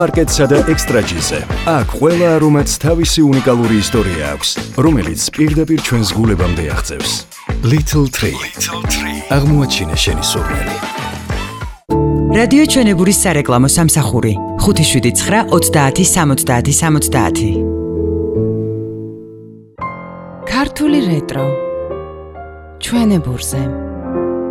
მარკეტსა და ექსტრაჯიზე. აქ ყველა არომატს თავისი უნიკალური ისტორია აქვს, რომელიც პირდაპირ ჩვენს გულებამდე აღწევს. Little Tree. აღმოაჩინე შენი სურვილი. რადიო ჩვენებურის სარეკლამო სამსახური 579-30-70-70. ქართული რეტრო ჩვენებურზე.